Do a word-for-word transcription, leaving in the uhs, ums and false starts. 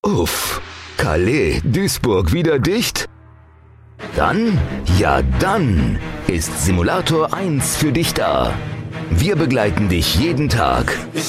Uff, Calais, Duisburg wieder dicht? Dann, ja dann, ist Simulator eins für dich da. Wir begleiten dich jeden Tag.